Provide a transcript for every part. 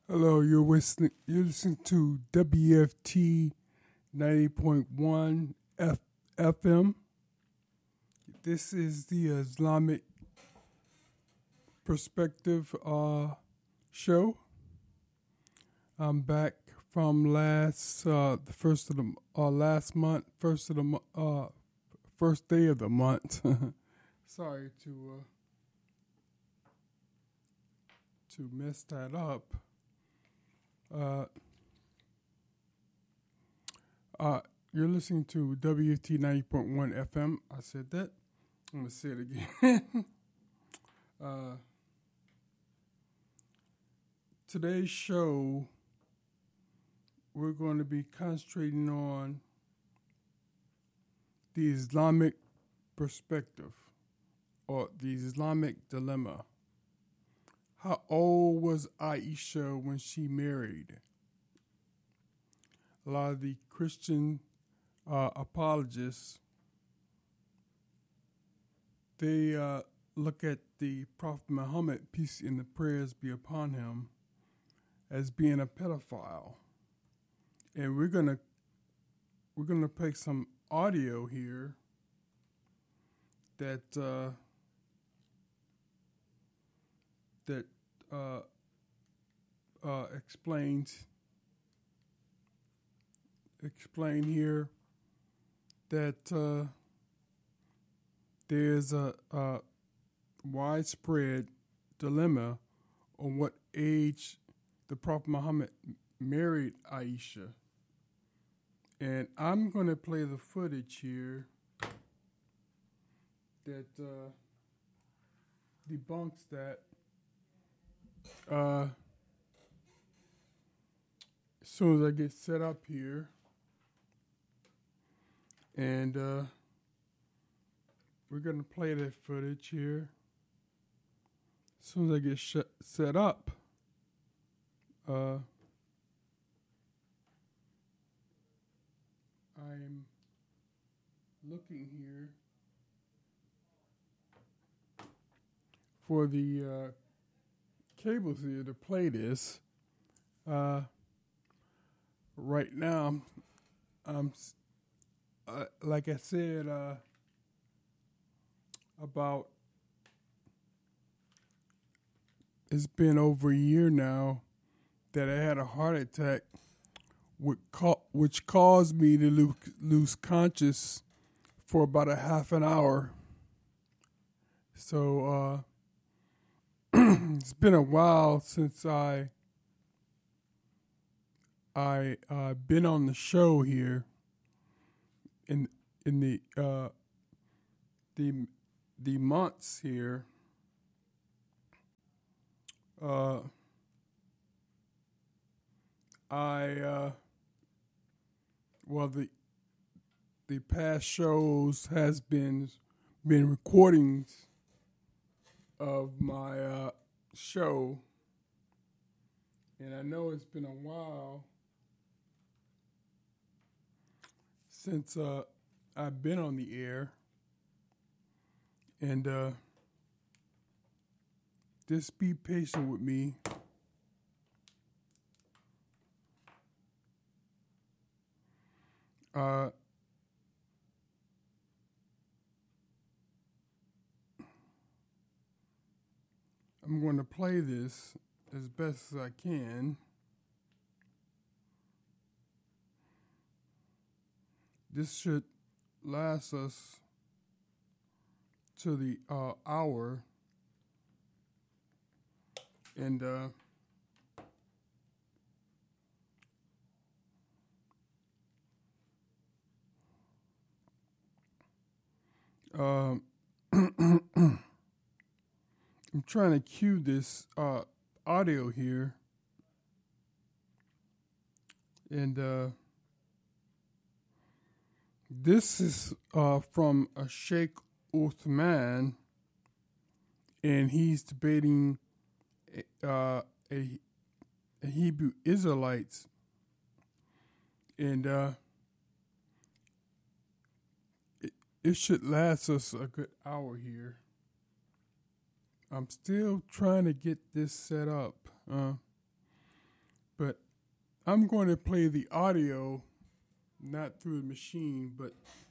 Hello, you're listening to WFT 90.1 FM. This is the Islamic Perspective show. I'm back from last month, first day of the month. Sorry to mess that up. You're listening to WFT 90.1 FM. I said that. I'm going to say it again. Today's show, we're going to be concentrating on the Islamic perspective or the Islamic dilemma. How old was Aisha when she married? A lot of the Christian apologists, they look at the Prophet Muhammad, peace and the prayers be upon him, as being a pedophile. And we're gonna play some audio here that explain here that there's a widespread dilemma on what age the Prophet Muhammad married Aisha. And I'm going to play the footage here that debunks that. As soon as I get set up here. And we're going to play that footage here. As soon as I get set up. I'm looking here for the cables here to play this. Right now, I'm like I said, about it's been over a year now that I had a heart attack, which caused me to lose conscious for about a half an hour. So it's been a while since I been on the show here in the months here. The past shows has been recordings of my show, and I know it's been a while since I've been on the air, and just be patient with me. I'm going to play this as best as I can. This should last us to the hour. And I'm trying to cue this audio here. And this is from a Sheikh Uthman, and he's debating a Hebrew Israelites. And it should last us a good hour here. I'm still trying to get this set up. But I'm going to play the audio, not through the machine, but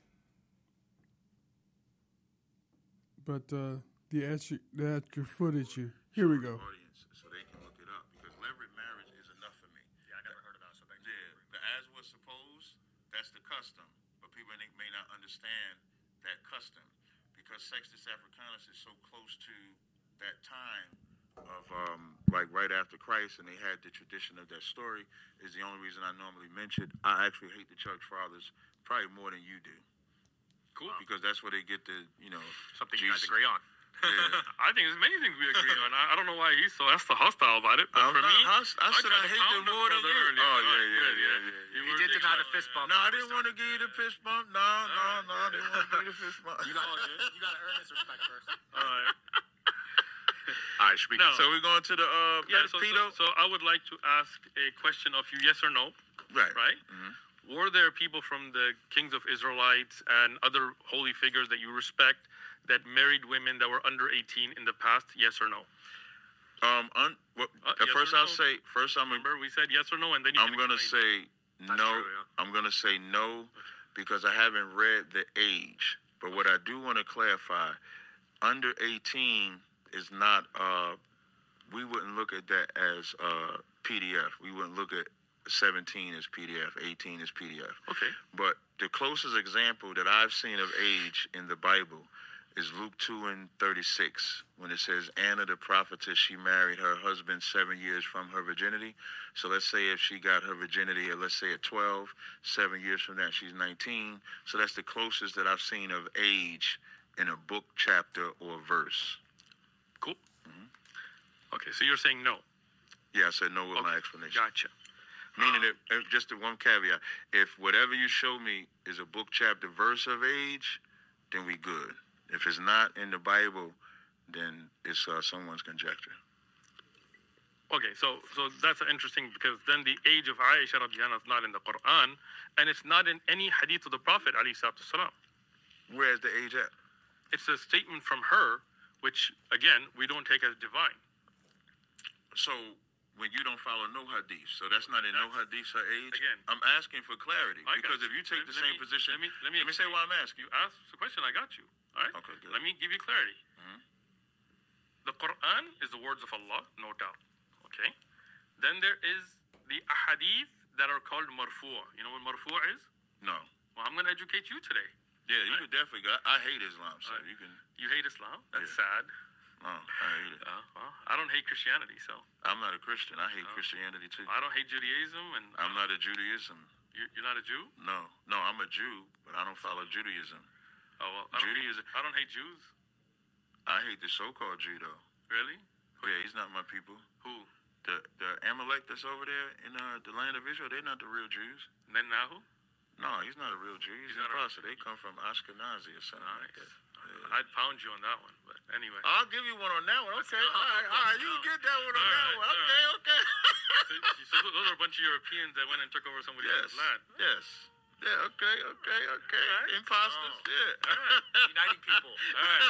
the extra footage here. Here we go. Audience, so they can look it up, because levirate marriage is enough for me. Yeah, I never heard about it, so thanks. The as was supposed, that's the custom, but people may not understand that custom, because Sextus Africanus is so close to that time of like right after Christ, and they had the tradition of that story. Is the only reason I normally mention. I actually hate the church fathers probably more than you do. Cool. Because that's where they get the, Something you guys agree on. Yeah. I think there's many things we agree on. I don't know why he's so hostile about it. But I'm for not me, I said I hate them more than you. earlier. Oh, Good, yeah. You did deny the fist bump. No, I didn't want to give you the fist bump. No, I didn't want to give you the fist bump. You gotta earn his respect first. All right. All right, speak. No. So we're going to the pedo? So I would like to ask a question of you, yes or no, Right. right? Mhm. Were there people from the kings of Israelites and other holy figures that you respect that married women that were under 18 in the past, yes or no? At yes first or I'll no? say, Remember, we said yes or no, and then I'm going to say no. That's true, yeah. I'm going to say no because I haven't read the age. But what I do want to clarify, under 18 is not, we wouldn't look at that as PDF. We wouldn't look at 17 as PDF, 18 as PDF. Okay. But the closest example that I've seen of age in the Bible is Luke 2:36, when it says Anna the prophetess, she married her husband 7 years from her virginity. So let's say if she got her virginity, let's say at 12, 7 years from that she's 19. So that's the closest that I've seen of age in a book, chapter, or verse. Cool. Okay, so you're saying no. Yeah, I said no with my explanation. Gotcha. Meaning that, just the one caveat, if whatever you show me is a book, chapter, verse of age, then we good. If it's not in the Bible, then it's someone's conjecture. Okay, so that's interesting, because then the age of Aisha radiallahu anha is not in the Quran, and it's not in any hadith of the Prophet alayhi salatu wasalam. Where's the age at? It's a statement from her, which again we don't take as divine. So when you don't follow no hadith, so that's not in no hadith her age? Again, I'm asking for clarity, because if you take the same position, let me say why I'm asking. You asked the question, I got you. All right. Okay, good. Let me give you clarity. Mhm. The Quran is the words of Allah, no doubt. Okay. Then there is the ahadith that are called marfu'. You know what marfu' is? No. Well, I'm going to educate you today. Yeah, you could definitely go. I hate Islam, so you can. You hate Islam? That's Yeah. sad. Oh, I hate it. Well, I don't hate Christianity, so I'm not a Christian. I hate Christianity too. I don't hate Judaism, and I'm not a Judaism. You're not a Jew? No, I'm a Jew, but I don't follow Judaism. Oh well, Judaism. I don't hate Jews. I hate the so-called Jew, though. Really? Yeah, he's not my people. Who? The Amalek that's over there in the land of Israel, they're not the real Jews. Netanyahu? No, he's not a real Jew. He's not a- imposter. They come from Ashkenazi or something like that. Yeah. I'd pound you on that one, but anyway. I'll give you one on that one. Okay, go. all right. You can get that one on that one. Okay. So those are a bunch of Europeans that went and took over somebody else's land. Yes. Yeah, okay. right. Imposters, yeah. Uniting people. All right.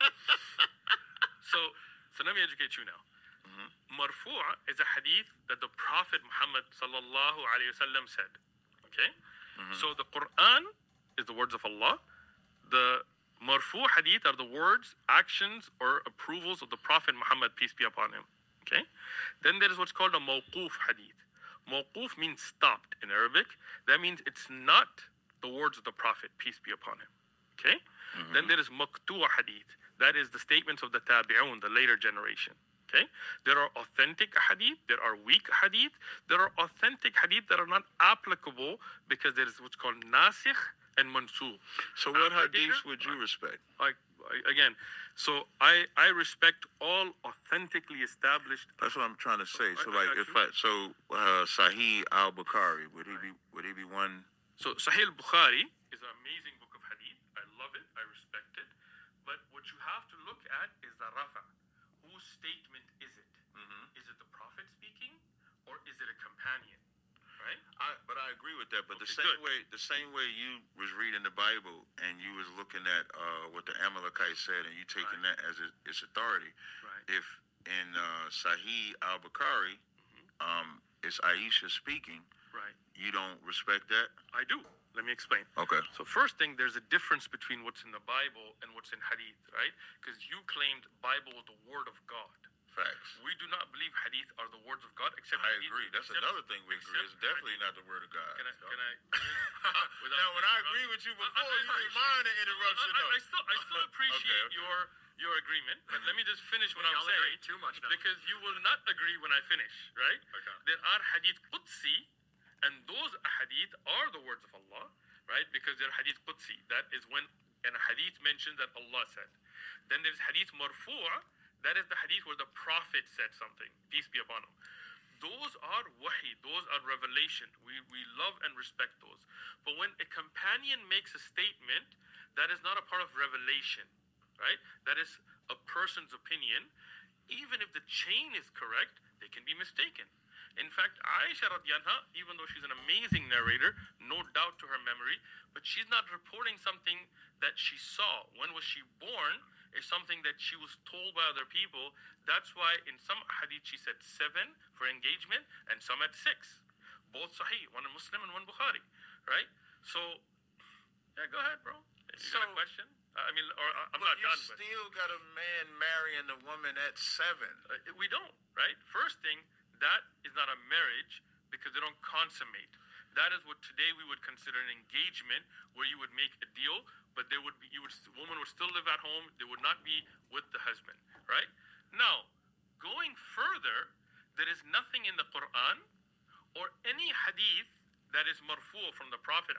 So let me educate you now. Marfu' is a hadith that the Prophet Muhammad sallallahu alaihi wasallam said. Okay? So the Quran is the words of Allah. The marfu' hadith are the words, actions, or approvals of the Prophet Muhammad, peace be upon him. Okay? Then there is what's called a mawquf hadith. Mawquf means stopped in Arabic. That means it's not the words of the Prophet, peace be upon him. Okay? Then there is maqtu'a hadith. That is the statements of the tabi'un, the later generation. Okay? There are authentic hadith, there are weak hadith, there are authentic hadith that are not applicable because there is what's called nasikh and mansukh. So what hadiths would you respect? Again, so I respect all authentically established. That's what I'm trying to say. So I got you. Sahih al-Bukhari, would he be one? So Sahih al-Bukhari is an amazing book of hadith. I love it. I respect it. But what you have to look at is the rafa. Whose statement is it? Is it the Prophet speaking, or is it a companion? Right? But I agree with that. But Okay, the same way you was reading the Bible and you was looking at what the Amalekites said and you taking that as its authority. Right. If in Sahih al-Bukhari, it's Aisha speaking, Right. you don't respect that? I do. Let me explain. Okay. So first thing, there's a difference between what's in the Bible and what's in Hadith, right? Because you claimed Bible was the word of God. Facts. We do not believe Hadith are the words of God, except I Hadith- agree. That's except- another thing we agree. It's except- definitely not the word of God. Can I? without- Now, when I agree with you before, you didn't mind the interruption, though. I still appreciate Okay. your agreement, but let me just finish what I'm Y'all saying. agree too much now. Because you will not agree when I finish, right? Okay. There are hadith Qudsi, and those hadith are the words of Allah, right? Because they're hadith Qudsi. That is when an hadith mentions that Allah said. Then there's hadith Marfu', that is the hadith where the Prophet said something, peace be upon him. Those are wahi, those are revelation. We love and respect those. But when a companion makes a statement, that is not a part of revelation, right? That is a person's opinion. Even if the chain is correct, they can be mistaken. In fact, Aisha radiallahu anha, even though she's an amazing narrator, no doubt to her memory, but she's not reporting something that she saw. When was she born? Is something that she was told by other people. That's why in some hadith she said 7 for engagement and some at 6. Both Sahih, one in Muslim and one Bukhari, right? So, yeah, go ahead, bro. You got a question? I mean, or I'm not you done. still got a man marrying a woman at 7. We don't, right? First thing, that is not a marriage because they don't consummate. That is what today we would consider an engagement, where you would make a deal, but there would be woman would still live at home. They would not be with the husband, right? Now, going further, there is nothing in the Quran or any hadith that is marfu' from the Prophet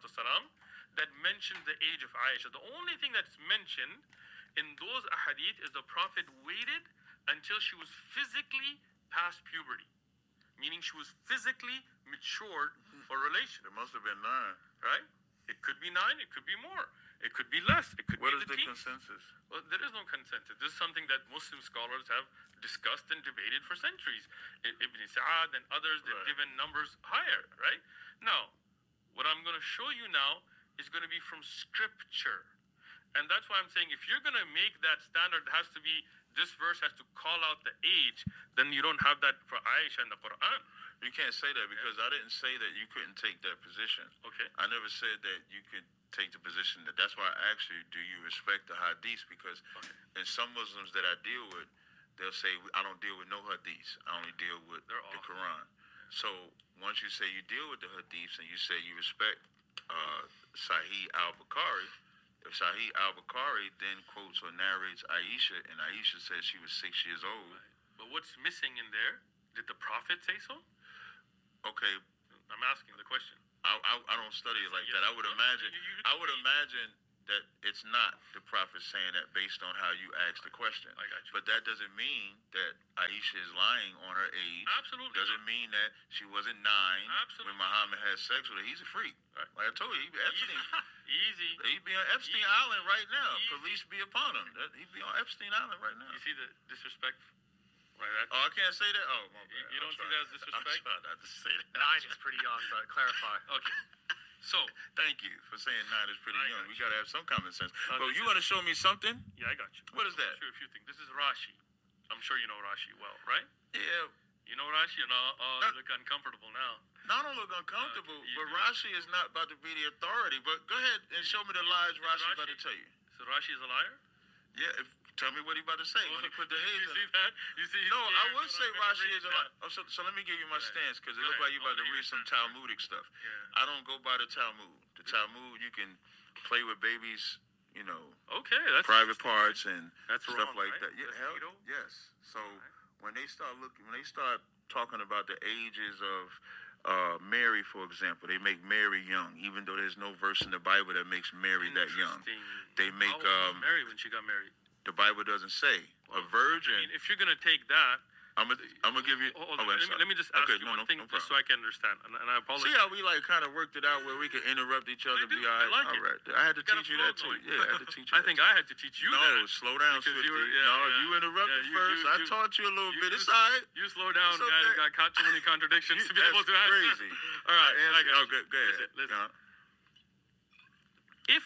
ﷺ that mentions the age of Aisha. The only thing that's mentioned in those ahadith is the Prophet waited until she was physically past puberty, meaning she was physically matured for relation. It must have been 9. Right? It could be 9, it could be more, it could be less, it could What be is the the teens. consensus? Well, there is no consensus. This is something that Muslim scholars have discussed and debated for centuries. Ibn Sa'ad and others, they've Right. given numbers higher, right? Now, what I'm going to show you now is going to be from scripture. And that's why I'm saying if you're going to make that standard, it has to be, this verse has to call out the age, then you don't have that for Aisha in the Quran. You can't say that because I didn't say that you couldn't take that position. Okay? I never said that you could take the position that. That's why I asked you, do you respect the hadiths? Because in some Muslims that I deal with, they'll say, I don't deal with no hadiths. I only deal with They're the awful. Quran. So once you say you deal with the hadiths and you say you respect Sahih al-Bukhari, if Sahih al-Bukhari then quotes or narrates Aisha, and Aisha says she was 6 years old, But what's missing in there? Did the Prophet say so? okay, I'm asking the question. I don't study it like Yes, that. I would you- imagine you- I would imagine that it's not the Prophet saying that based on how you ask the question. I got you. But that doesn't mean that Aisha is lying on her age. Absolutely Doesn't not. mean that she wasn't 9 Absolutely when Muhammad had sex with her. He's a freak. Right. Like I told you, Epstein. Easy. He'd be on Epstein Easy. Island right now. Easy. Police be upon him. He'd be on Epstein Island right now. You see the disrespect? Right. That, Oh, I can't say that? Oh, my bad. You don't I'm see trying- that as disrespect? I'm trying not to say that. 9 is pretty young, but clarify. Okay. So, Thank you for saying 9 is pretty I young. got We you. got to have some common sense. No, But this you is- want to show me something? yeah, I got you. What is that? I'll show you a few things. This is Rashi. I'm sure you know Rashi well, right? Yeah. You know Rashi? You know, No. look uncomfortable now. I don't look uncomfortable, you but do. Rashi is not about to be the authority. But go ahead and show me the lies Rashi about to Rashi- tell you. So Rashi is a liar? Yeah, tell me what he about to say when he put the you heads see in. that? You see? No, he's I scared, would so say I'm gonna Rashi read is a that. lie. Oh, so let me give you my Go ahead. stance because it Go looks ahead. like you about I to wanna read hear some your stance. Talmudic stuff. Yeah. I don't go by the Talmud. The Talmud, you can play with babies, you know, Okay, that's private parts and That's stuff wrong, like right? that. Yeah, That's hell, keto? yes. So when they start talking about the ages of Mary, for example, they make Mary young, even though there's no verse in the Bible that makes Mary that young. Interesting. They make How old was Mary when she got married? the Bible doesn't say a I virgin. mean, if you're gonna take that, I'm gonna give you. hold oh, on, wait, let me just ask okay, you no, one no, thing, no just so problem. I can understand. And I apologize. See how we like kind of worked it out where we could interrupt each other. I do. Be all I right. like all it. right. I had to Got a teach you flow that too. going. Yeah, I had to teach you. I that think too. I had to teach you No, that. slow down, Because Swifty. you were- no, yeah. you interrupted Yeah, first. I taught you a little bit. It's all right. You slow down, It's guys. okay. Got caught too many contradictions to be That's able to answer. crazy. All right, I got Oh, you. go ahead. Listen. If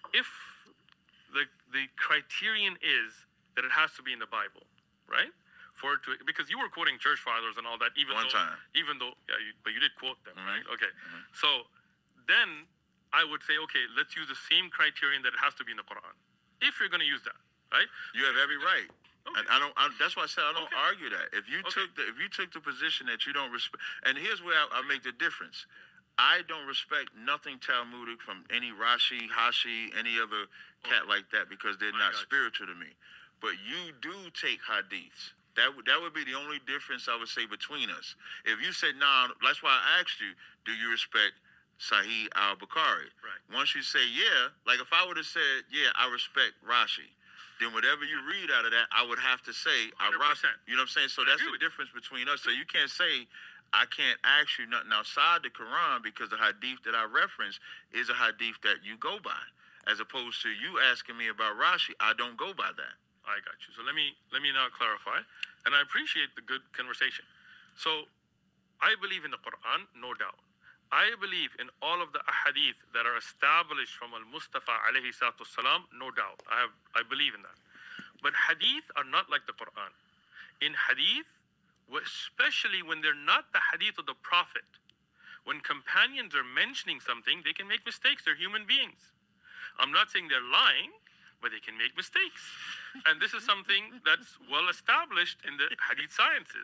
the criterion is that it has to be in the Bible, right? for it to, because you were quoting church fathers and all that, One time. Yeah, but you did quote them, right? Okay. So then I would say, okay, let's use the same criterion that it has to be in the Quran. If you're going to use that, right? You have every right. Okay. And that's why I said I don't argue that. If you took the position that you don't respect, and here's where I make the difference. I don't respect nothing Talmudic from any Rashi, Hashi, any other cat like that, because they're not spiritual to me. But you do take hadiths. That would be the only difference I would say between us. If you said, nah, that's why I asked you, do you respect Sahih al-Bukhari? Right. Once you say, yeah, like if I would have said, yeah, I respect Rashi, then whatever you read out of that, I would have to say, Rashi. You know what I'm saying? So that's the difference between us. So you can't say, I can't ask you nothing outside the Quran, because the hadith that I reference is a hadith that you go by. As opposed to you asking me about Rashi, I don't go by that. I got you. So let me now clarify, and I appreciate the good conversation. So I believe in the Quran, no doubt. I believe in all of the ahadith that are established from Al-Mustafa alayhi salatu salam, no doubt. I believe in that. But hadith are not like the Quran. In hadith, especially when they're not the hadith of the Prophet, when companions are mentioning something, they can make mistakes. They're human beings. I'm not saying they're lying, but they can make mistakes. And this is something that's well established in the hadith sciences.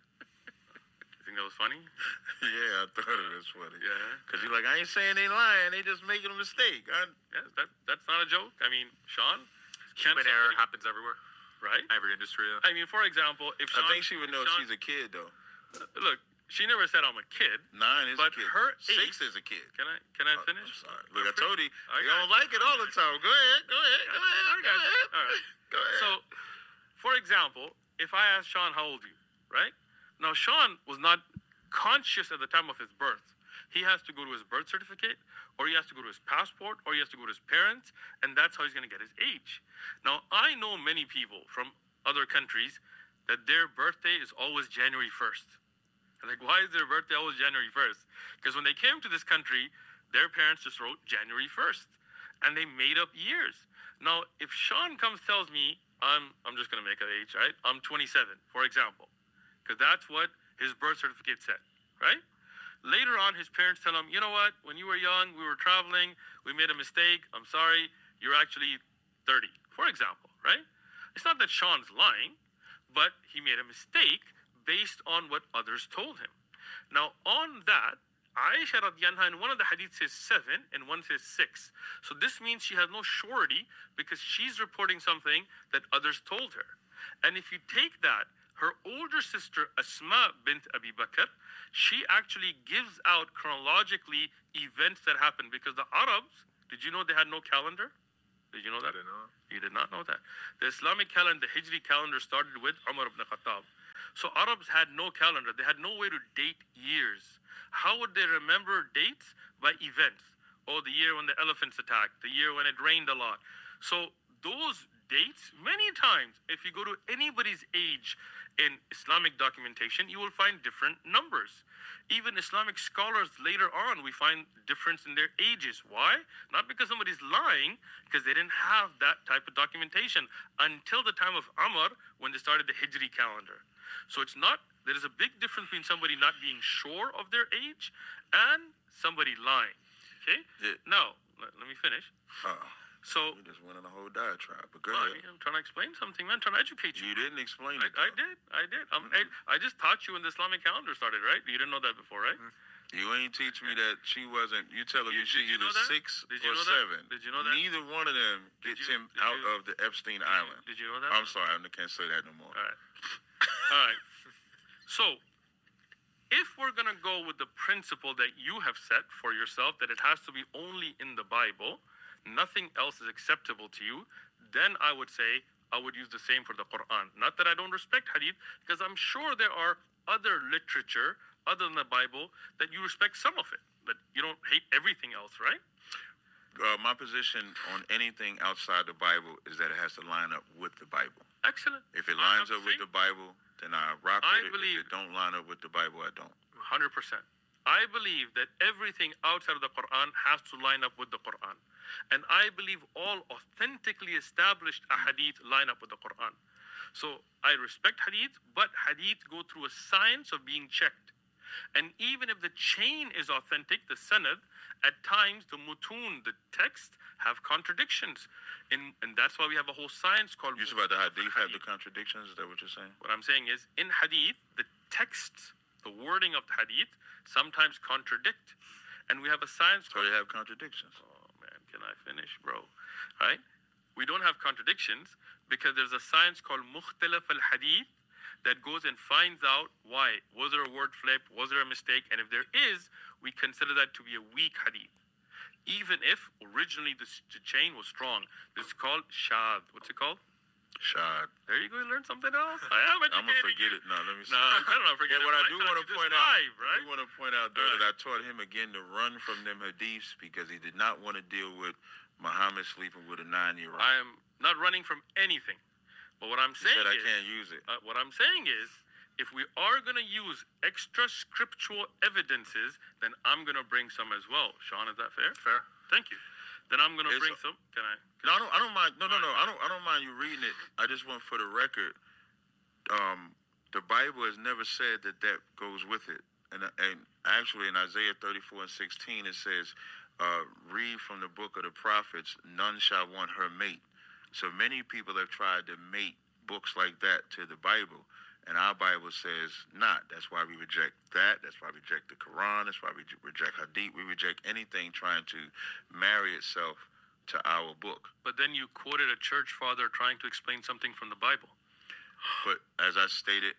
You think that was funny? Yeah, I thought it was funny. Yeah. Because you're like, I ain't saying they lying, they just making a mistake. Yeah, that's not a joke. I mean, Sean, Human error happens everywhere. right? Every industry. I mean, for example, if Sean, I think she would know she's a kid, though. Look, she never said I'm a kid. 9 is But a kid. her 6 is a kid. Can I finish? I'm sorry. Look, I told you, I you got don't like it all the time. Go ahead. All right. Go ahead. So, for example, if I ask Sean, how old are you, right? Now, Sean was not conscious at the time of his birth. He has to go to his birth certificate, or he has to go to his passport, or he has to go to his parents, and that's how he's going to get his age. Now, I know many people from other countries that their birthday is always January 1st. I'm like, why is their birthday always January 1st? Because when they came to this country, their parents just wrote January 1st, and they made up years. Now, if Sean comes tells me, I'm just going to make an age, right? I'm 27, for example, because that's what his birth certificate said, right? Later on, his parents tell him, you know what? When you were young, we were traveling, we made a mistake. I'm sorry, you're actually 30, for example, right? It's not that Sean's lying, but he made a mistake based on what others told him. Now, on that, Aisha radiallahu anha, in one of the hadiths says 7 and one says 6. So this means she has no surety because she's reporting something that others told her. And if you take that, her older sister Asma bint Abi Bakr, she actually gives out chronologically events that happened, because the Arabs, did you know they had no calendar? Did you know that? I didn't know. You did not know that. The Islamic calendar, the Hijri calendar, started with Umar ibn Khattab. So Arabs had no calendar. They had no way to date years. How would they remember dates? By events. Oh, the year when the elephants attacked, the year when it rained a lot. So those dates, many times, if you go to anybody's age in Islamic documentation, you will find different numbers. Even Islamic scholars later on, we find difference in their ages. Why? Not because somebody's lying, because they didn't have that type of documentation until the time of Umar, when they started the Hijri calendar. So it's not, there is a big difference between somebody not being sure of their age and somebody lying. Okay? Yeah. Now, let me finish. So, You just went on a whole diatribe, but go I'm ahead. trying to explain something, man. I'm trying to educate you. You didn't explain it. I did. I just taught you when the Islamic calendar started, right? You didn't know that before, right? You ain't teach me that she wasn't. You telling me she Did you either know that? 6 Did you or know that? 7. Did you know that? Neither one of them gets you- him did out you- of the Epstein Island. Did you know that? I'm sorry, I can't say that no more. All right. All right. So, if we're going to go with the principle that you have set for yourself, that it has to be only in the Bible, nothing else is acceptable to you, then I would say I would use the same for the Quran. Not that I don't respect hadith, because I'm sure there are other literature other than the Bible that you respect some of it, but you don't hate everything else, right? My position on anything outside the Bible is that it has to line up with the Bible. Excellent. If it I'm lines up with saying- the Bible, then I rock I with it. believe- If it don't line up with the Bible, I don't. 100%. I believe that everything outside of the Quran has to line up with the Quran. And I believe all authentically established ahadith line up with the Quran. So I respect hadith, but hadith go through a science of being checked. And even if the chain is authentic, the sanad, at times the mutun, the text, have contradictions. And that's why we have a whole science called... You said about the hadith have the contradictions? Is that what you're saying? What I'm saying is, in hadith, the texts, the wording of the hadith, sometimes contradict. And we have a science... So they have contradictions. Oh, man, can I finish, bro? Right? We don't have contradictions because there's a science called mukhtalaf al-hadith that goes and finds out why. Was there a word flip? Was there a mistake? And if there is, we consider that to be a weak hadith. Even if originally the chain was strong. This is called shadh. What's it called? Shad. There you go. You learned something else. I am I'm going to forget it. No, let me see. No, I don't know. Forget What it. I do want to point out, right? I do want to point out, though, that I taught him again to run from them hadiths because he did not want to deal with Muhammad sleeping with a 9-year-old. I am not running from anything. But what I'm saying said I is... can't use it. What I'm saying is, if we are going to use extra scriptural evidences, then I'm going to bring some as well. Sean, is that fair? Fair. Thank you. Then I'm going to bring some. Can I? No, I don't mind. No. I don't mind you reading it. I just want for the record, the Bible has never said that goes with it. And actually in Isaiah 34:16 it says, read from the book of the prophets, none shall want her mate. So many people have tried to mate books like that to the Bible. And our Bible says not. That's why we reject that. That's why we reject the Quran. That's why we reject Hadith. We reject anything trying to marry itself to our book. But then you quoted a church father trying to explain something from the Bible. But as I stated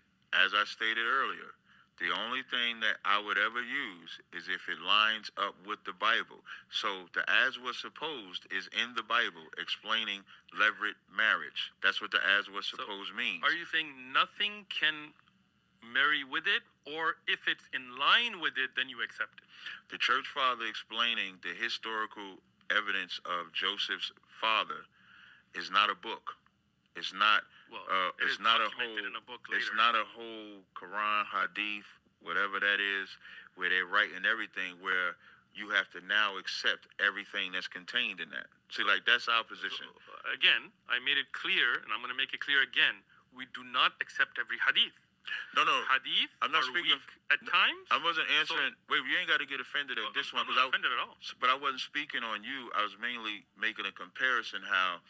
earlier, the only thing that I would ever use is if it lines up with the Bible. So the as was supposed is in the Bible explaining levirate marriage. That's what the as was supposed means. Are you saying nothing can marry with it, or if it's in line with it, then you accept it? The church father explaining the historical evidence of Joseph's father is not a book. It's not. It's not a whole. In a book later. It's not a whole Quran, Hadith, whatever that is, where they're writing everything. Where you have to now accept everything that's contained in that. See, like that's our position. So, again, I made it clear, and I'm going to make it clear again. We do not accept every hadith. No. Hadith. I'm not are speaking weak at times. I wasn't answering. Wait, you ain't got to get offended at this one I'm not offended at all. But I wasn't speaking on you. I was mainly making a comparison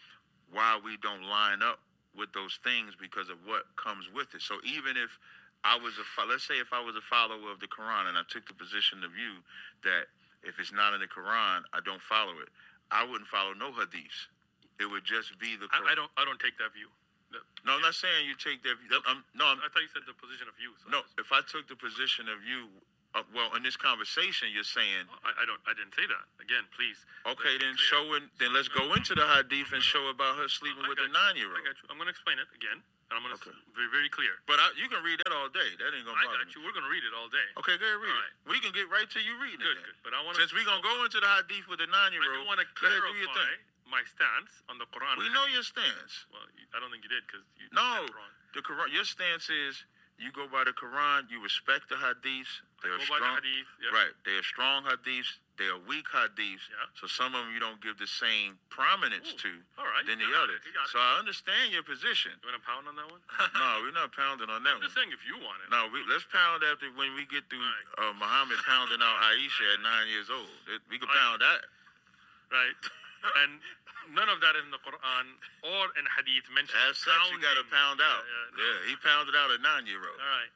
why we don't line up with those things because of what comes with it. So even if I was let's say if I was a follower of the Quran and I took the position of you that if it's not in the Quran, I don't follow it. I wouldn't follow no hadiths. It would just be the Quran. I don't take that view. No, I'm not saying you take that view. I thought you said the position of you. So no, if I took the position of you, well, in this conversation, you're saying I didn't say that. Again, please. Okay, then then let's go into the hadith and show about her sleeping with a 9-year-old. I got you. I'm going to explain it again, and I'm going to be very clear. But you can read that all day. That ain't going to bother me. I got you. We're going to read it all day. Okay, go ahead, read it. We can get right to you reading it. Good. But I want since we're going to go into the hadith with a 9-year-old, I do want to clarify my stance on the Quran. We know your stance. Well, I don't think you did because you said it wrong. The Quran. Your stance is you go by the Quran. You respect the hadiths. They're strong. Hadith, yep. Right. They are strong hadiths. They are weak hadiths. Yeah. So some of them you don't give the same prominence to than the other. So I understand your position. You want to pound on that one? No, we're not pounding on that I'm just saying if you want it. No, let's pound after when we get through Muhammad pounding out Aisha at 9 years old. We can pound that. Right. And none of that is in the Quran or in Hadith mentioned. As such, you got to pound out. Yeah, he pounded out a 9-year-old. All right.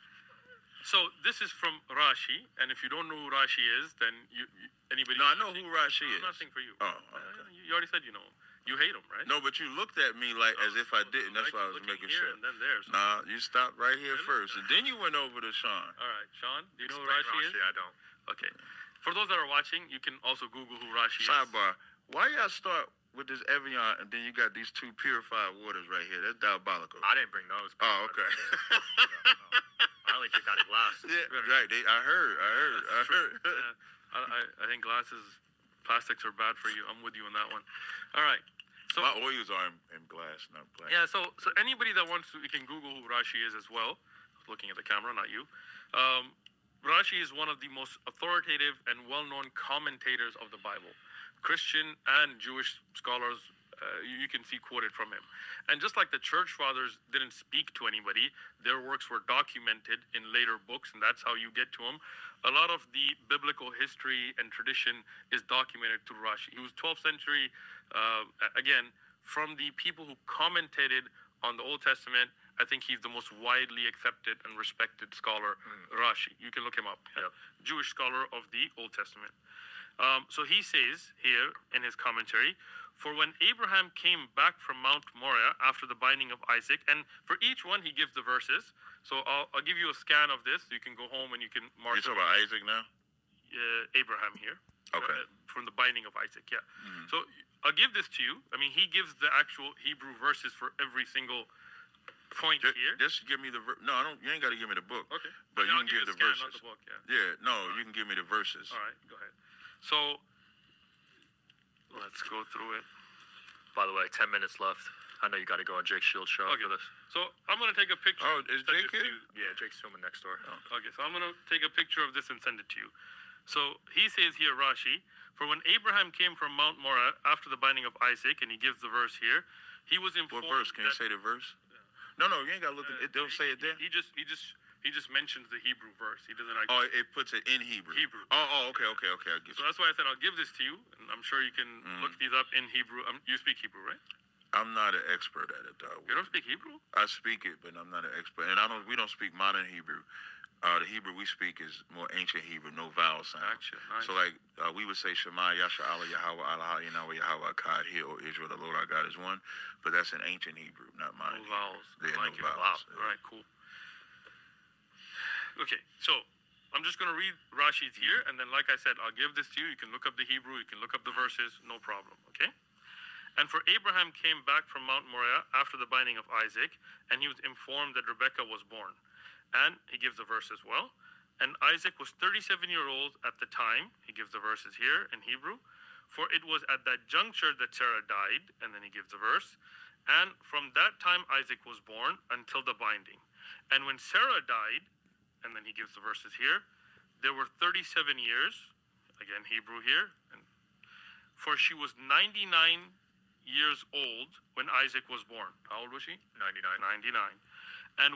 So this is from Rashi, and if you don't know who Rashi is, then anybody. No, I know who Rashi is. Nothing for you. Oh, okay. You already said you know him. You hate him, right? No, but you looked at me like as if I didn't. That's why I was making sure. And then there. So. Nah, you stopped right here first, and then you went over to Sean. All right, Sean, do you know who Rashi is? I don't. Okay. For those that are watching, you can also Google who Rashi is. Sidebar. Why y'all start with this Evian and then you got these two purified waters right here? That's diabolical. I didn't bring those. Oh, okay. I only took out a glass. Yeah, right. I heard. I think plastics are bad for you. I'm with you on that one. All right. So my oils are in glass, not plastic. Yeah. So anybody that wants to, you can Google who Rashi is as well. Looking at the camera, not you. Rashi is one of the most authoritative and well-known commentators of the Bible. Christian and Jewish scholars you can see quoted from him. And just like the church fathers didn't speak to anybody, their works were documented in later books, and that's how you get to them. A lot of the biblical history and tradition is documented through Rashi. He was 12th century, again, from the people who commentated on the Old Testament. I think he's the most widely accepted and respected scholar, Rashi. You can look him up. Yep. Jewish scholar of the Old Testament. So he says here in his commentary, for when Abraham came back from Mount Moriah after the binding of Isaac, and for each one he gives the verses. So I'll give you a scan of this. You can go home and you can mark. You're talking about Isaac now? Abraham here. Okay. From the binding of Isaac, yeah. So I'll give this to you. I mean, he gives the actual Hebrew verses for every single point here. Just give me the no. I don't. You ain't got to give me the book. Okay. But you I'll can give the scan, verses. not the book, yeah. Yeah. No, you can give me the verses. All right, go ahead. So let's go through it. By the way, 10 minutes left. I know you got to go on Jake Shields' show Okay. for this. So I'm gonna take a picture. Oh, is send Jake it to here? you. Yeah, Jake's filming next door. Okay, so I'm going to take a picture of this and send it to you. So he says here, Rashi, for when Abraham came from Mount Moriah after the binding of Isaac, and he gives the verse here, he was informed. What verse? Can you that- say the verse? No, you ain't got to look at it. Don't say it there. He just mentions the Hebrew verse. He doesn't like. Oh, it puts it in Hebrew. Hebrew. Oh, okay. I get So you. that's why I said I'll give this to you, and I'm sure you can look these up in Hebrew. You speak Hebrew, right? I'm not an expert at it, though. You don't speak Hebrew? I speak it, but I'm not an expert. And we don't speak modern Hebrew. The Hebrew we speak is more ancient Hebrew, no vowel sound. Gotcha. Nice. So, like, we would say Shema, Yasha, Allah, Yahweh, Allah, Yahweh, Yahweh, Akkad, Hear, O Israel, the Lord our God is one. But that's in ancient Hebrew, not No modern. vowels. Yeah, Like no it. vowels. Wow. All right, cool. Okay, so I'm just going to read Rashi's here, and then, like I said, I'll give this to you. You can look up the Hebrew, you can look up the verses, no problem, okay? And for Abraham came back from Mount Moriah after the binding of Isaac, and he was informed that Rebekah was born. And he gives the verse as well. And Isaac was 37-years old at the time. He gives the verses here in Hebrew. For it was at that juncture that Sarah died, and then he gives the verse. And from that time Isaac was born until the binding. And when Sarah died, and then he gives the verses here, there were 37 years, again Hebrew here, and for she was 99 years old when Isaac was born. How old was she? 99. 99. And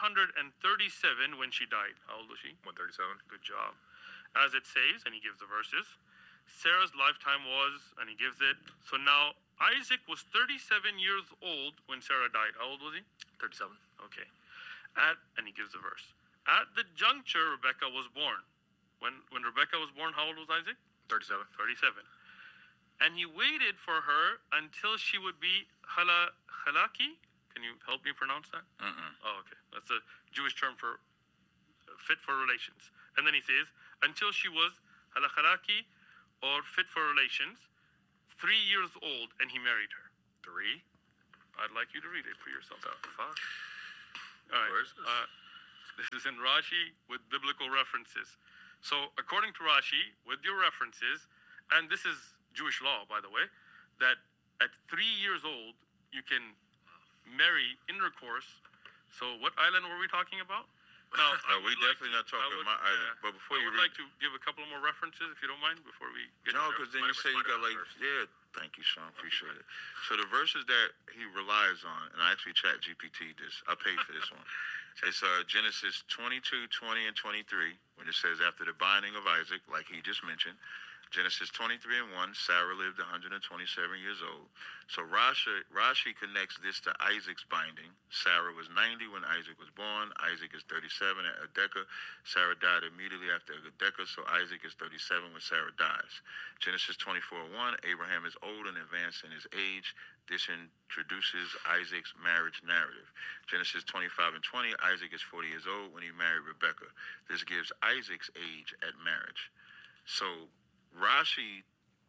137 when she died. How old was she? 137. Good job. As it says, and he gives the verses, Sarah's lifetime was, and he gives it. So now Isaac was 37 years old when Sarah died. How old was he? 37. Okay. And he gives the verse. At the juncture, Rebekah was born. When Rebekah was born, how old was Isaac? 37. 37. And he waited for her until she would be halaki. Can you help me pronounce that? Oh, okay. That's a Jewish term for fit for relations. And then he says, until she was halaki, or fit for relations, 3 years old, and he married her. 3? I'd like you to read it for yourself. The fuck? All right. Where is this? This is in Rashi with biblical references. So according to Rashi, with your references, and this is Jewish law, by the way, that at 3 years old, you can marry intercourse. So what island were we talking about? Now, We definitely not talking about my island. But before I you would read, like to give a couple more references, if you don't mind, before we get no, to because then you say you got like, thank you, Sean, appreciate it. So the verses that he relies on, and I actually chat GPT this, I paid for this one. It's Genesis 22, 20, and 23, when it says after the binding of Isaac, like he just mentioned. Genesis 23 and 1, Sarah lived 127 years old. So Rashi connects this to Isaac's binding. Sarah was 90 when Isaac was born. Isaac is 37 at Adekah. Sarah died immediately after Adekah, so Isaac is 37 when Sarah dies. Genesis 24:1, Abraham is old and advanced in his age. This introduces Isaac's marriage narrative. Genesis 25 and 20, Isaac is 40 years old when he married Rebekah. This gives Isaac's age at marriage. So Rashi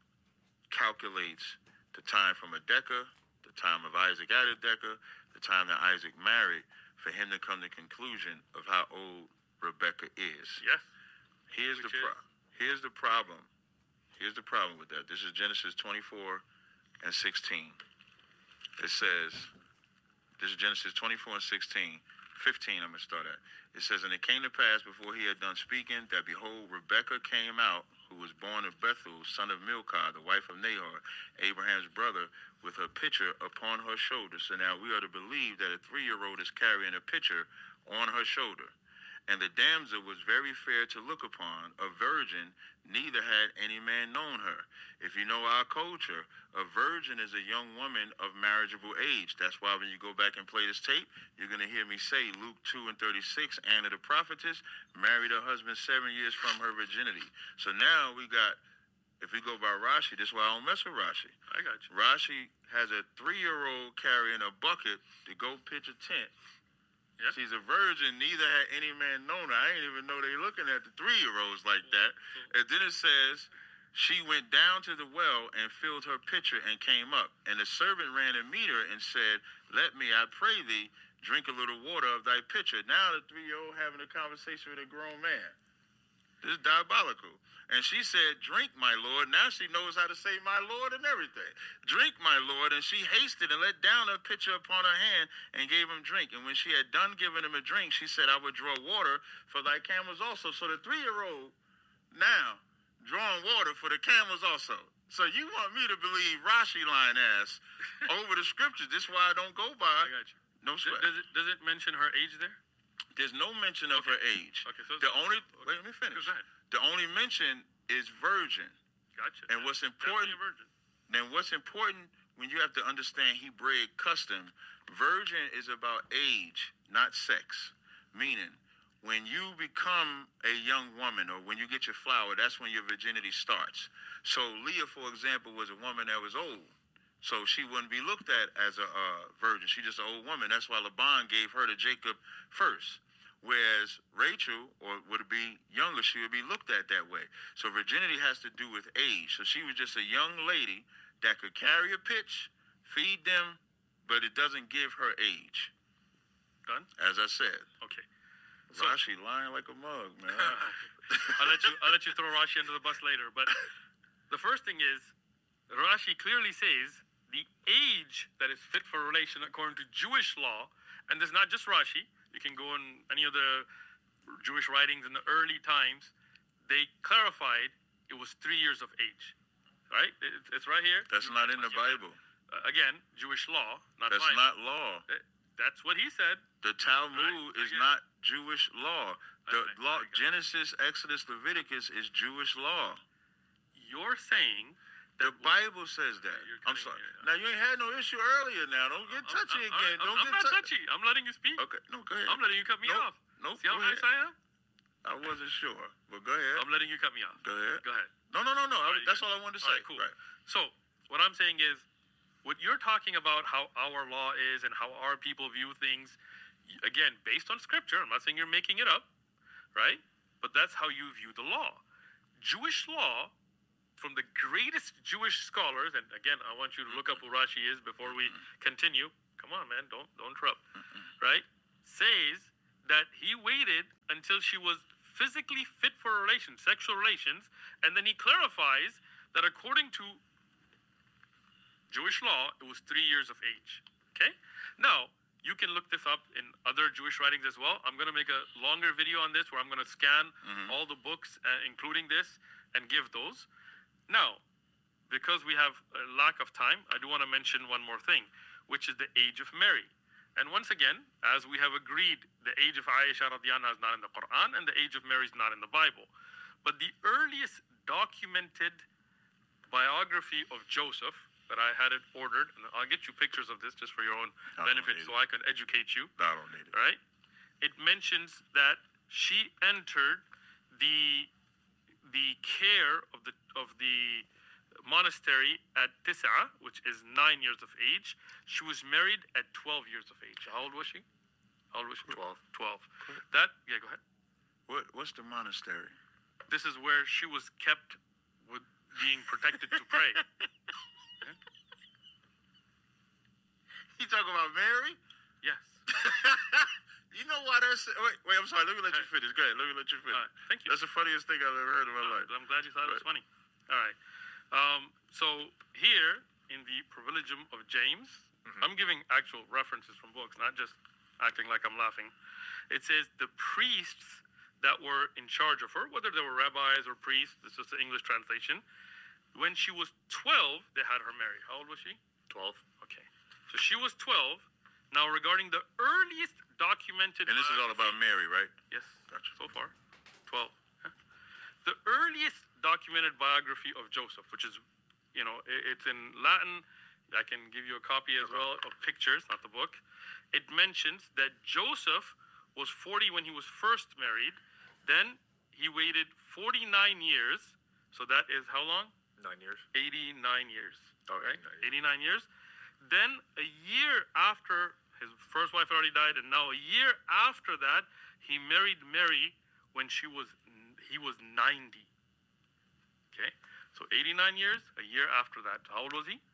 calculates the time from Adekah, the time of Isaac at Adekah, the time that Isaac married, for him to come to the conclusion of how old Rebekah is. Yes. Here's the problem. Here's the problem with that. This is Genesis 24 and 16. It says, this is Genesis 24 and 16. 15, I'm going to start at. It says, and it came to pass before he had done speaking that behold, Rebekah came out. who was born of Bethuel, son of Milcah, the wife of Nahor, Abraham's brother, with her pitcher upon her shoulder. So now we are to believe that a 3-year-old is carrying a pitcher on her shoulder. And the damsel was very fair to look upon, a virgin, neither had any man known her. If you know our culture, a virgin is a young woman of marriageable age. That's why when you go back and play this tape, you're going to hear me say Luke 2:36, Anna the prophetess married her husband 7 years from her virginity. So now we got, if we go by Rashi, this is why I don't mess with Rashi. I got you. Rashi has a 3-year-old carrying a bucket to go pitch a tent. Yeah. She's a virgin, neither had any man known her. I didn't even know they looking at the 3-year-olds like that. And then it says, she went down to the well and filled her pitcher and came up. And the servant ran to meet her and said, let me, I pray thee, drink a little water of thy pitcher. Now the 3-year-old having a conversation with a grown man. This is diabolical. And she said, drink, my Lord. Now she knows how to say my Lord and everything. Drink, my Lord. And she hasted and let down her pitcher upon her hand and gave him drink. And when she had done giving him a drink, she said, I would draw water for thy camels also. So the 3-year-old now drawing water for the camels also. So you want me to believe Rashi lying ass over the scriptures. This is why I don't go by. I got you. No sweat. Does it mention her age there? There's no mention of her age. Okay, so the only wait, let me finish. Go ahead. The only mention is virgin. Gotcha. And what's important? Then what's important when you have to understand Hebraic custom? Virgin is about age, not sex. Meaning, when you become a young woman or when you get your flower, that's when your virginity starts. So Leah, for example, was a woman that was old. So she wouldn't be looked at as a virgin. She's just an old woman. That's why Laban gave her to Jacob first. Whereas Rachel, or would it be younger, she would be looked at that way. So virginity has to do with age. So she was just a young lady that could carry a pitch, feed them, but it doesn't give her age. Done? As I said. Okay. So Rashi lying like a mug, man. I'll let you throw Rashi under the bus later. But the first thing is, Rashi clearly says the age that is fit for relation according to Jewish law, and this is not just Rashi. You can go in any of the Jewish writings in the early times. They clarified it was 3 years of age, right? It's right here. That's not in the Bible. Again, Jewish law, not That's mine. not law. That's what he said. The Talmud is not Jewish law. The law, Genesis, Exodus, Leviticus is Jewish law. You're saying the Bible says that. I'm sorry. Now, you ain't had no issue earlier now. Don't get touchy again. I'm not touchy. I'm letting you speak. Okay. No, go ahead. I'm letting you cut me off. No, see how nice I am? I wasn't sure. But go ahead. I'm letting you cut me off. Go ahead. Go ahead. No. That's all I wanted to say. Right, cool. Right. So, what I'm saying is, what you're talking about how our law is and how our people view things, again, based on scripture, I'm not saying you're making it up, right? But that's how you view the law. Jewish law, from the greatest Jewish scholars, and again, I want you to look up who Rashi is before we continue. Come on, man, don't interrupt. Right? Says that he waited until she was physically fit for relations, sexual relations, and then he clarifies that according to Jewish law, it was 3 years of age. Okay? Now, you can look this up in other Jewish writings as well. I'm going to make a longer video on this where I'm going to scan all the books, including this, and give those. Now, because we have a lack of time, I do want to mention one more thing, which is the age of Mary. And once again, as we have agreed, the age of Aisha radiyallahu anha is not in the Quran, and the age of Mary is not in the Bible. But the earliest documented biography of Joseph, that I had it ordered, and I'll get you pictures of this just for your own benefit so I can educate you. I don't need it. Right? It mentions that she entered the care of the monastery at Tis'a, which is 9 years of age. She was married at 12 years of age. How old was she? 12. That, yeah, go ahead. What's the monastery? This is where she was kept with being protected to pray. You talking about Mary? Yes. You know why that's... Wait, I'm sorry. Let me let you finish. Go ahead. Let me let you finish. Thank you. That's the funniest thing I've ever heard in my life. I'm glad you thought it was funny. All right. So here, in the Privilegium of James, I'm giving actual references from books, not just acting like I'm laughing. It says, the priests that were in charge of her, whether they were rabbis or priests. This is the English translation. When she was 12, they had her married. How old was she? 12. Okay. So she was 12. Now, regarding the earliest documented... And this is all about Mary, right? Yes. Gotcha. So far. 12. Yeah. The earliest documented biography of Joseph, which is, it's in Latin. I can give you a copy as well of pictures, not the book. It mentions that Joseph was 40 when he was first married. Then he waited 49 years. So that is how long? 9 years. 89 years. Oh, right? 89 years. Then a year after his first wife already died, and now a year after that, he married Mary when he was 90. Okay? So 89 years, a year after that. How old was he?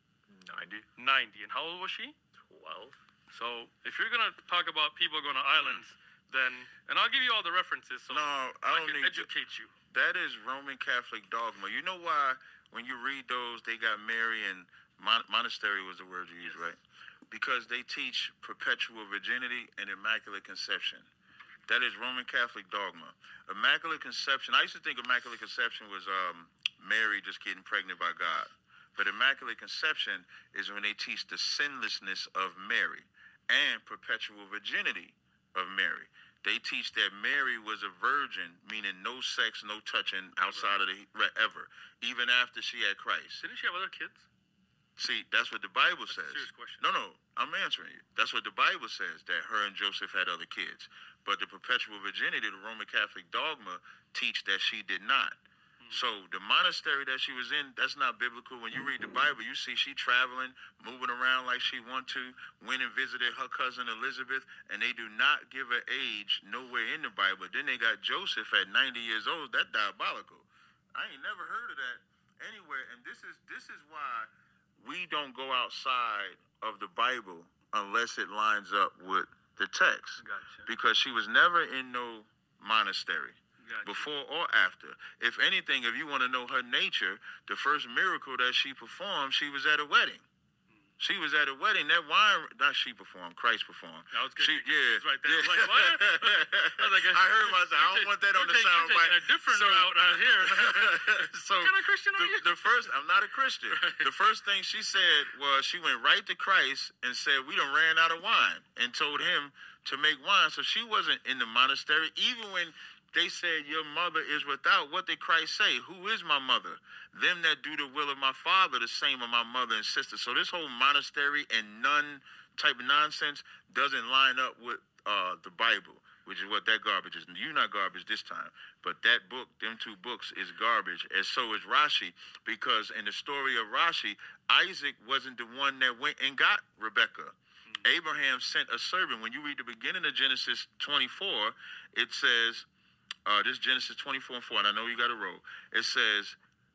90. 90. And how old was she? 12. So if you're going to talk about people going to islands, then, and I'll give you all the references so No, I don't can need educate you. That is Roman Catholic dogma. You know why when you read those, they got Mary and monastery was the word you used, right? Because they teach perpetual virginity and immaculate conception. That is Roman Catholic dogma. Immaculate conception, I used to think immaculate conception was Mary just getting pregnant by God. But immaculate conception is when they teach the sinlessness of Mary and perpetual virginity of Mary. They teach that Mary was a virgin, meaning no sex, no touching outside of the ever, even after she had Christ. Didn't she have other kids? See, that's what the Bible That's says. a serious question. No, I'm answering you. That's what the Bible says, that her and Joseph had other kids. But the perpetual virginity, the Roman Catholic dogma, teach that she did not. So the monastery that she was in, that's not biblical. When you read the Bible, you see she traveling, moving around like she want to, went and visited her cousin Elizabeth, and they do not give her age nowhere in the Bible. Then they got Joseph at 90 years old. That's diabolical. I ain't never heard of that anywhere. And this is why we don't go outside of the Bible unless it lines up with the text. Gotcha. Because she was never in no monastery. Gotcha. Before or after. If anything, if you want to know her nature, the first miracle that she performed, she was at a wedding. She was at a wedding. That wine, not she performed, Christ performed. I was good. Yeah. Right there. I was like, what? I was like, I heard myself. I don't want that on the sound bite. A different route out here. So what kind of Christian are you? the first, I'm not a Christian. The first thing she said was she went right to Christ and said, we done ran out of wine, and told him to make wine. So she wasn't in the monastery. Even when they said, your mother is without, what did Christ say? Who is my mother? Them that do the will of my Father, the same are my mother and sister. So this whole monastery and nun type of nonsense doesn't line up with the Bible, which is what that garbage is. You're not garbage this time, but that book, them two books, is garbage, and so is Rashi, because in the story of Rashi, Isaac wasn't the one that went and got Rebekah. Abraham sent a servant. When you read the beginning of Genesis 24, it says, this Genesis 24:4, and I know you got to roll. It says,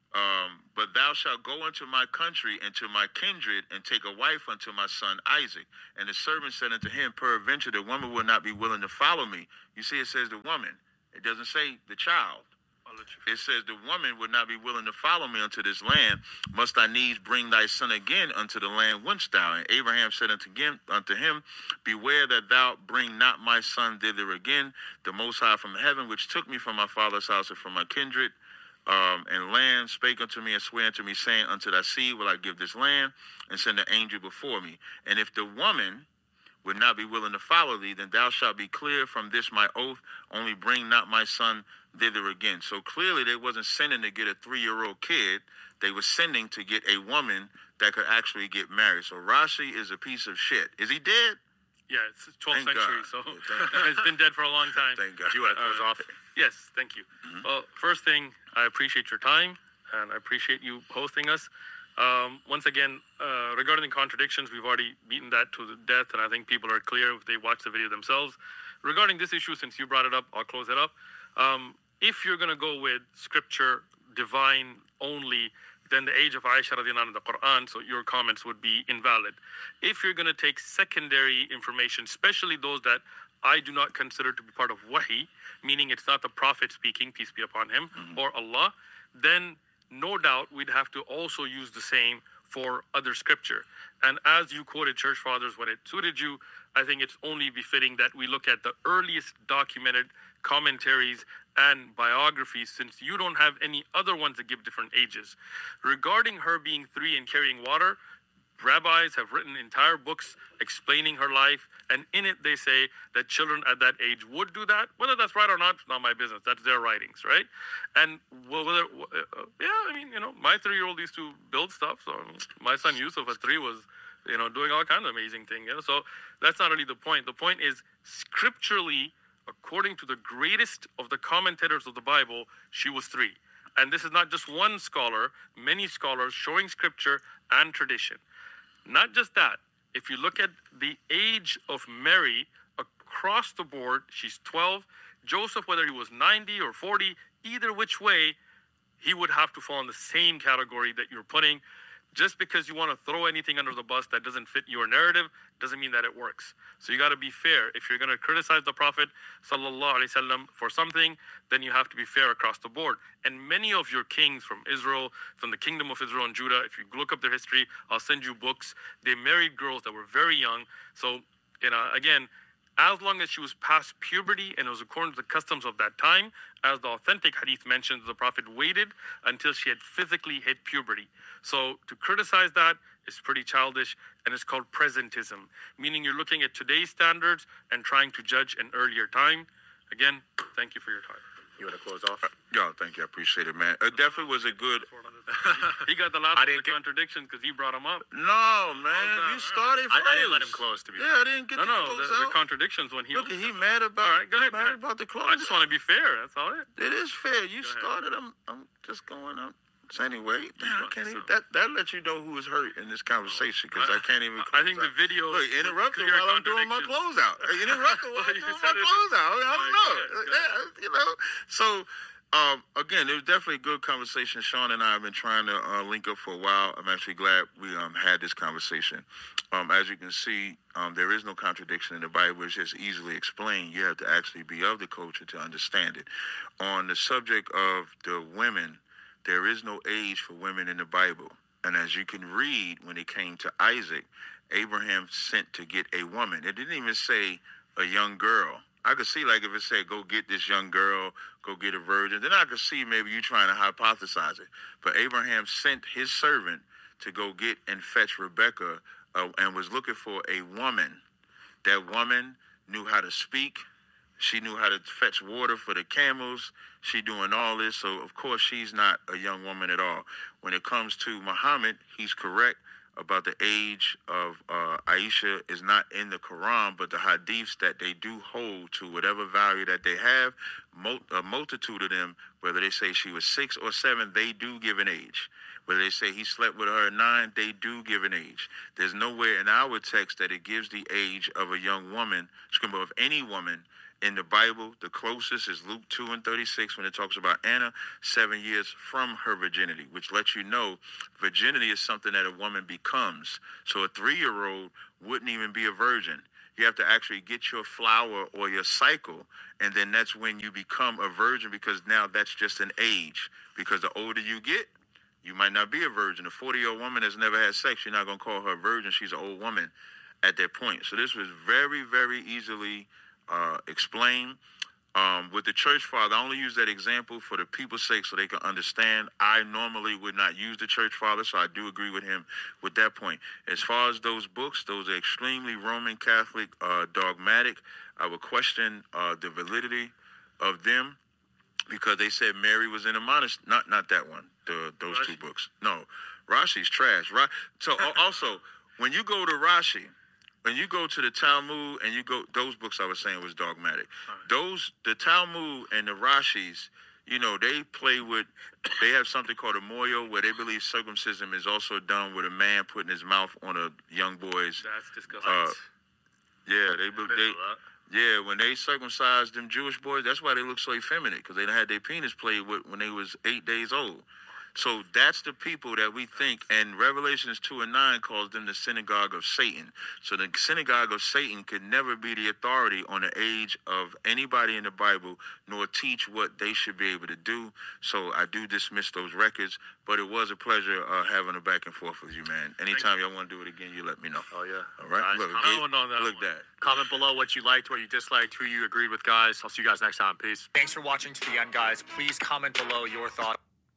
but thou shalt go unto my country and to my kindred, and take a wife unto my son Isaac. And the servant said unto him, peradventure the woman will not be willing to follow me. You see, it says the woman. It doesn't say the child. It says the woman would not be willing to follow me unto this land. Must thy needs bring thy son again unto the land whence thou? And Abraham said unto him, beware that thou bring not my son thither again. The Most High from heaven, which took me from my father's house and from my kindred and land, spake unto me and sware unto me, saying, unto thy seed will I give this land, and send an angel before me. And if the woman would not be willing to follow thee, then thou shalt be clear from this my oath, only bring not my son thither again. So clearly they wasn't sending to get a 3-year-old kid. They were sending to get a woman that could actually get married. So Rashi is a piece of shit. Is he dead? Yeah, it's 12th Thank century, God. so Yeah, it's been dead for a long time. Thank God. You want to close off? Yes, thank you. Well, first thing, I appreciate your time, and I appreciate you hosting us. Once again, regarding the contradictions, we've already beaten that to the death, and I think people are clear if they watch the video themselves. Regarding this issue, since you brought it up, I'll close it up. If you're going to go with scripture, divine only, then the age of Aisha radiallahu anha, the Quran, so your comments would be invalid. If you're going to take secondary information, especially those that I do not consider to be part of Wahi, meaning it's not the Prophet speaking, peace be upon him, or Allah, then no doubt we'd have to also use the same for other scripture. And as you quoted Church Fathers when it suited you, I think it's only befitting that we look at the earliest documented commentaries and biographies, since you don't have any other ones that give different ages. Regarding her being 3 and carrying water, rabbis have written entire books explaining her life, and in it they say that children at that age would do that. Whether that's right or not, it's not my business. That's their writings, right? And my 3-year-old used to build stuff. So my son Yusuf at 3 was, doing all kinds of amazing things. So that's not really the point. The point is, scripturally, according to the greatest of the commentators of the Bible, she was 3. And this is not just one scholar, many scholars showing scripture and tradition. Not just that, if you look at the age of Mary across the board, she's 12. Joseph, whether he was 90 or 40, either which way, he would have to fall in the same category that you're putting. Just because you want to throw anything under the bus that doesn't fit your narrative doesn't mean that it works. So you got to be fair. If you're going to criticize the Prophet sallallahu alaihi wasallam for something, then you have to be fair across the board. And many of your kings from Israel, from the kingdom of Israel and Judah, if you look up their history, I'll send you books. They married girls that were very young. So, again, as long as she was past puberty and it was according to the customs of that time, as the authentic hadith mentions, the Prophet waited until she had physically hit puberty. So to criticize that is pretty childish, and it's called presentism, meaning you're looking at today's standards and trying to judge an earlier time. Again, thank you for your time. You want to close off? Thank you. I appreciate it, man. It definitely was a good... He got the last contradiction because he brought him up. No, man. You started first. I didn't let him close, to be fair. I didn't get the contradictions when he... Look, he mad about... All right, go ahead. Mad about the close. I just want to be fair. That's all it. It is fair. You started. I'm just going up. So anyway, I can't even, that lets you know who was hurt in this conversation, because I can't even. I think the video. Look, interrupt me while I'm doing my closeout. Interrupt me while I'm doing my closeout. I don't know. So, again, it was definitely a good conversation. Sean and I have been trying to link up for a while. I'm actually glad we had this conversation. As you can see, there is no contradiction in the Bible. It's just easily explained. You have to actually be of the culture to understand it. On the subject of the women, there is no age for women in the Bible. And as you can read, when it came to Isaac, Abraham sent to get a woman. It didn't even say a young girl. I could see, like, if it said, go get this young girl, go get a virgin, then I could see maybe you trying to hypothesize it. But Abraham sent his servant to go get and fetch Rebekah and was looking for a woman. That woman knew how to speak. She knew how to fetch water for the camels. She doing all this. So, of course, she's not a young woman at all. When it comes to Muhammad, he's correct about the age of Aisha is not in the Quran, but the hadiths that they do hold to whatever value that they have, a multitude of them, whether they say she was 6 or 7, they do give an age. Whether they say he slept with her at 9, they do give an age. There's nowhere in our text that it gives the age of a young woman, of any woman, in the Bible. The closest is Luke 2:36 when it talks about Anna, 7 years from her virginity, which lets you know virginity is something that a woman becomes. So a 3-year-old wouldn't even be a virgin. You have to actually get your flower or your cycle, and then that's when you become a virgin, because now that's just an age. Because the older you get, you might not be a virgin. A 40-year-old woman that's never had sex, you're not going to call her a virgin. She's an old woman at that point. So this was very, very easily explain. With the church father, I only use that example for the people's sake so they can understand. I normally would not use the church father, so I do agree with him with that point. As far as those books, those are extremely Roman Catholic, dogmatic. I would question the validity of them, because they said Mary was in a monastery. Not that one. Those Rashi. 2 books. No, Rashi's trash. So also, when you go to Rashi, when you go to the Talmud and you go, those books I was saying was dogmatic. Right. The Talmud and the Rashis, they have something called a moyo, where they believe circumcision is also done with a man putting his mouth on a young boy's. That's disgusting. When they circumcised them Jewish boys, that's why they look so effeminate, because they had their penis played with when they was 8 days old. So that's the people that we think, and Revelations 2 and 9 calls them the synagogue of Satan. So the synagogue of Satan could never be the authority on the age of anybody in the Bible, nor teach what they should be able to do. So I do dismiss those records, but it was a pleasure having a back and forth with you, man. Anytime y'all want to do it again, you let me know. Oh, yeah. All right? Guys, Look, comment on that look one. that. comment below what you liked, what you disliked, who you agreed with, guys. I'll see you guys next time. Peace. Thanks for watching to the end, guys. Please comment below your thoughts.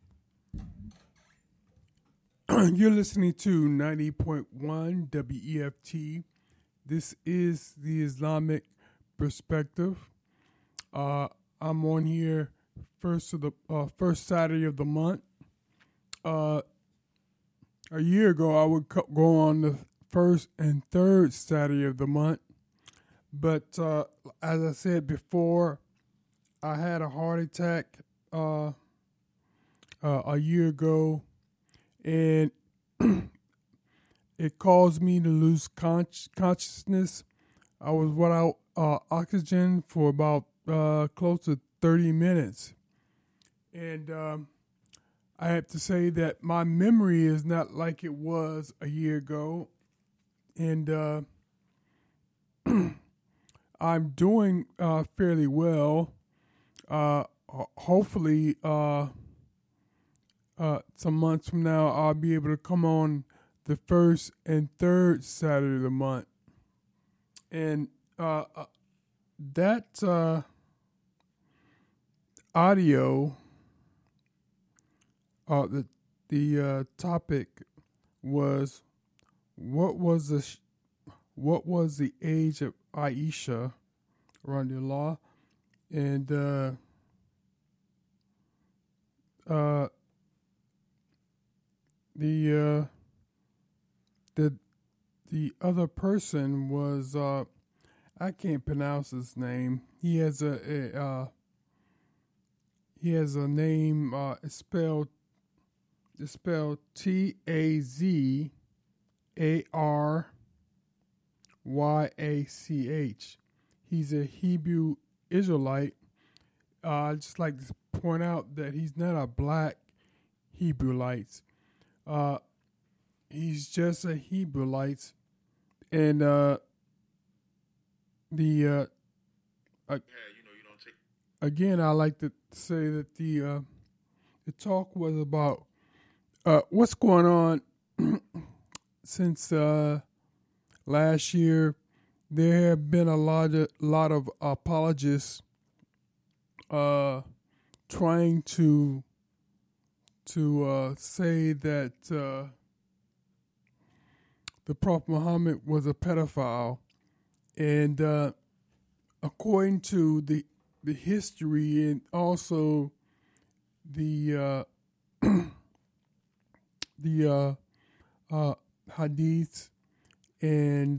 You're listening to 90.1 WEFT. This is the Islamic Perspective. I'm on here first Saturday of the month. A year ago, I would go on the first and third Saturday of the month. But as I said before, I had a heart attack a year ago, and it caused me to lose consciousness. I was without oxygen for about close to 30 minutes. And I have to say that my memory is not like it was a year ago. And I'm doing fairly well. Hopefully, some months from now, I'll be able to come on the first and third Saturday of the month. And that audio, the topic was what was the age of Aisha radiallahu, and the other person was I can't pronounce his name. He has a name. It's spelled TazarYach. He's a Hebrew Israelite. I'd just like to point out that he's not a black Hebrewite. He's just a Hebrewite. And again, I like to say that the talk was about what's going on since last year. There have been a lot of apologists trying to say that the Prophet Muhammad was a pedophile, and according to the history and also the hadiths and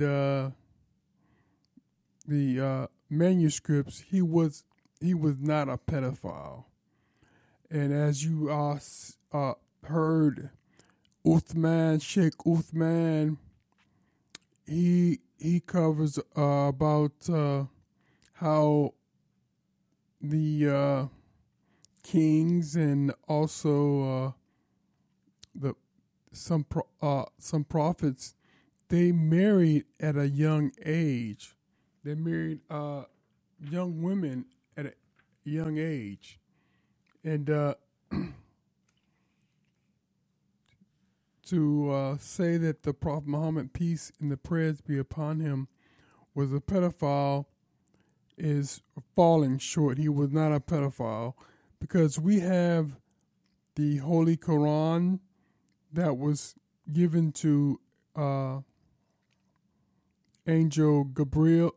the manuscripts, he was not a pedophile. And as you heard, Sheikh Uthman, he covers about how the kings and also some prophets, they married at a young age. They married young women at a young age. And to say that the Prophet Muhammad, peace and the prayers be upon him, was a pedophile is falling short. He was not a pedophile, because we have the Holy Quran that was given to Angel Jibril,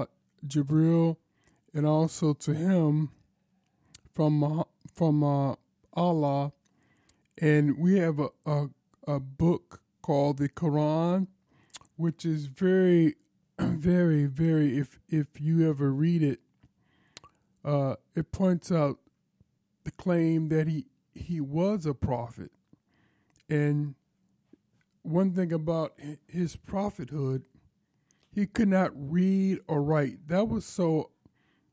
and also to him from Allah, and we have a book called the Quran, which is very, very, very. If you ever read it, it points out the claim that he was a prophet, and one thing about his prophethood, he could not read or write. That was so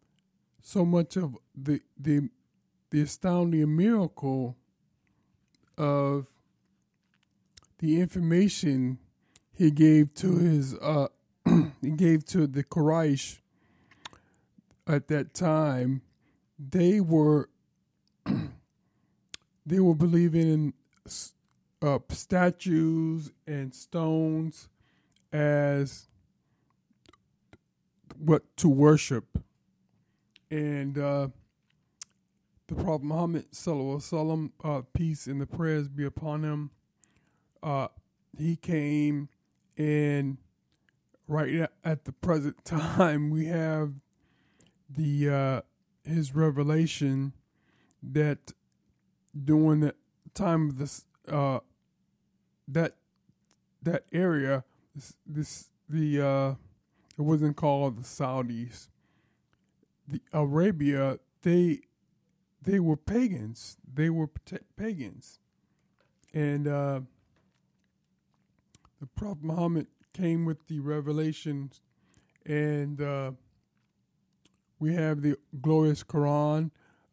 much of the astounding miracle of the information he gave to his he gave to the Quraysh at that time, they were believing in statues and stones as what to worship. And the Prophet Muhammad sallallahu alaihi wasallam, peace and the prayers be upon him, he came, and right at the present time we have the his revelation that during the time of this that area, it wasn't called the Saudis. The Arabia, they were pagans. They were pagans, and the Prophet Muhammad came with the revelations, and we have the glorious Quran.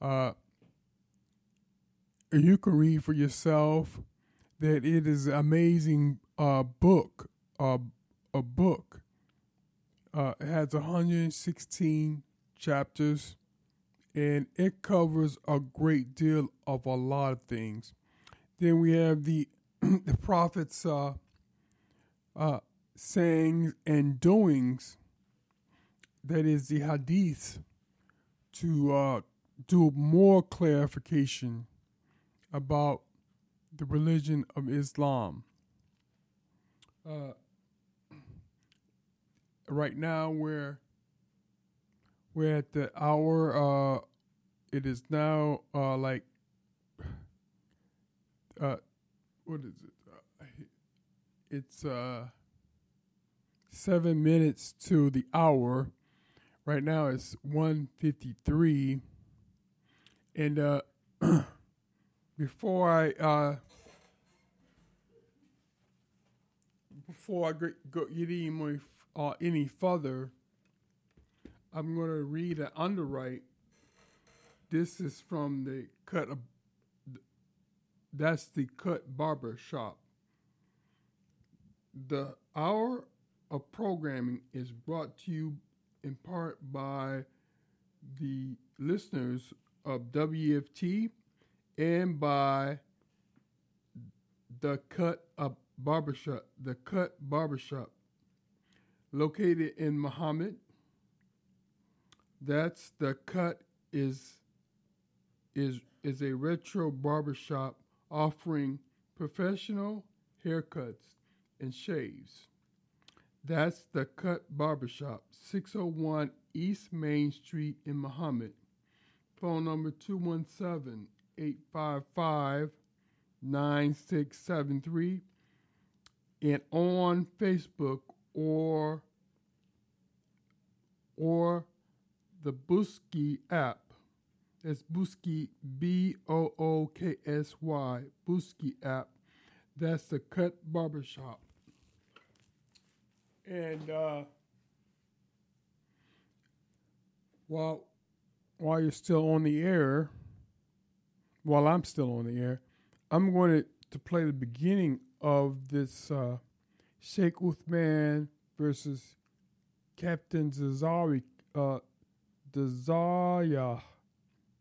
You can read for yourself that it is an amazing book. A book. It has 116 chapters, and it covers a great deal of a lot of things. Then we have the the Prophet's sayings and doings. That is the Hadith, to do more clarification about the religion of Islam. Right now we're at the hour. It is now what is it? It's 7 minutes to the hour. Right now it's 1:53, and before I go any further, I'm going to read an underwrite. This is from the cut. That's the Cut Barber Shop. The hour of programming is brought to you in part by the listeners of WFT and by the Cut Barbershop. The Cut Barbershop, located in Muhammad. That's the Cut is a retro barbershop offering professional haircuts and shaves. That's the Cut Barbershop, 601 East Main Street in Muhammad. Phone number 217-855-9673. And on Facebook or the Booksy app. That's Booksy, Booksy, Booksy app. That's the Cut Barbershop. And while you're still on the air, while I'm still on the air, I'm going to play the beginning of this Sheikh Uthman versus Captain Zazaya